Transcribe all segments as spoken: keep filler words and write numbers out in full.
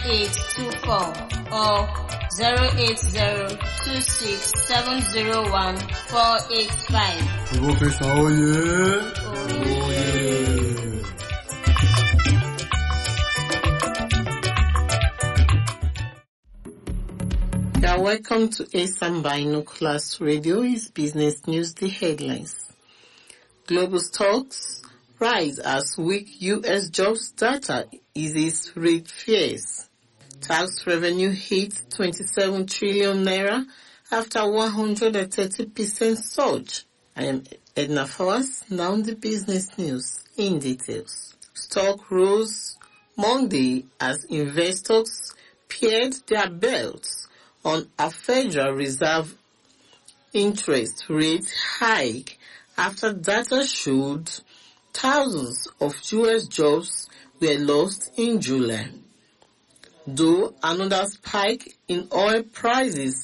eight two four or zero eight zero two six seven zero one four eight five. Professor Oye. Oye. You are welcome to ASAM Binoculars Radio. Is business news, the headlines. Global stocks rise as weak U S jobs data eases rate fears. Tax revenue hit twenty-seven trillion naira after one hundred thirty percent surge. I am Edna Fawaz. Now the business news in details. Stock rose Monday as investors pared their belts on a Federal Reserve interest rate hike after data showed thousands of U S jobs were lost in July. Though another spike in oil prices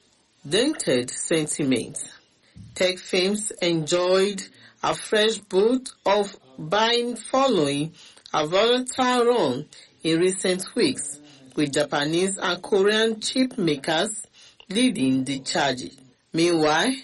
dented sentiment, tech firms enjoyed a fresh bout of buying following a volatile run in recent weeks, with Japanese and Korean chip makers leading the charge. Meanwhile,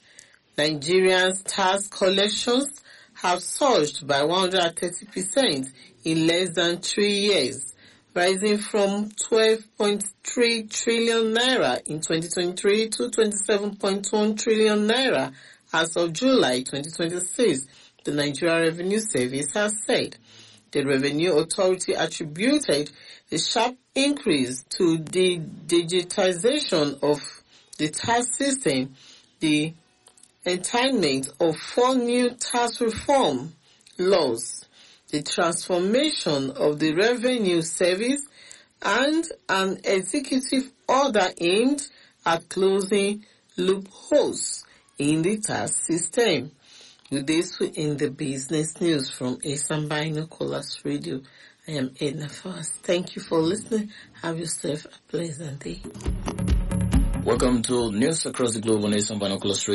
Nigeria's tax collections have surged by one hundred thirty percent in less than three years, rising from twelve point three trillion naira in twenty twenty-three to twenty-seven point one trillion naira as of July twenty twenty-six, the Nigeria Revenue Service has said. The Revenue Authority attributed the sharp increase to the digitization of the tax system, the enactment of four new tax reform laws, the transformation of the Revenue Service, and an executive order aimed at closing loopholes in the tax system. With this, we end the business news from ASAM Binoculars Radio. I am Edna Fawaz. Thank you for listening. Have yourself a pleasant day. Welcome to News Across the Globe on ASAM Binoculars Radio.